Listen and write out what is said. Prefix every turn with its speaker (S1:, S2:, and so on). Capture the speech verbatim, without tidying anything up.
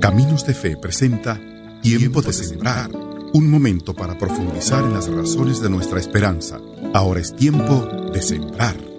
S1: Caminos de Fe presenta Tiempo de Sembrar, un momento para profundizar en las razones de nuestra esperanza. Ahora es tiempo de sembrar.